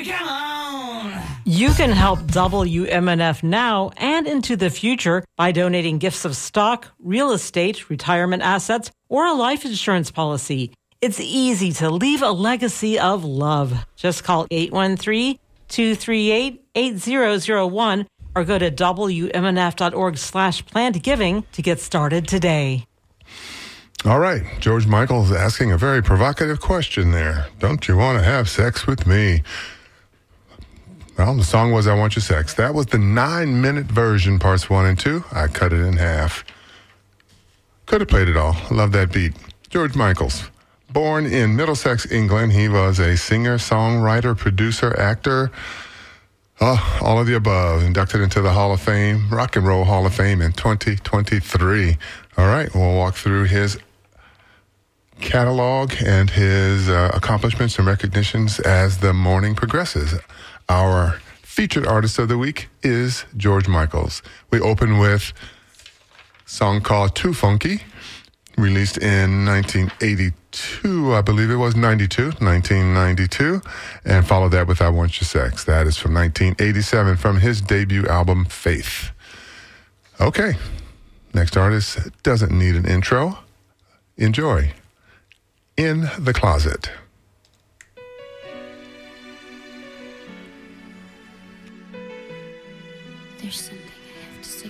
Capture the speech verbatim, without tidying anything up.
come on. You can help W M N F now and into the future by donating gifts of stock, real estate, retirement assets, or a life insurance policy. It's easy to leave a legacy of love. Just call eight one three, two three eight, eight zero zero one or go to W M N F dot org slash planned giving to get started today. All right, George Michael's asking a very provocative question there. Don't you want to have sex with me? Well, the song was I Want Your Sex. That was the nine-minute version, parts one and two. I cut it in half. Could have played it all. Love that beat. George Michael's. Born in Middlesex, England, he was a singer, songwriter, producer, actor, oh, all of the above. Inducted into the Hall of Fame, Rock and Roll Hall of Fame in twenty twenty-three. All right, we'll walk through his catalog and his uh, accomplishments and recognitions as the morning progresses. Our featured artist of the week is George Michaels. We open with a song called Too Funky, released in nineteen eighty-two, I believe it was, ninety-two, nineteen ninety-two, and followed that with I Want Your Sex. That is from nineteen eighty-seven, from his debut album, Faith. Okay, next artist doesn't need an intro. Enjoy. In the Closet.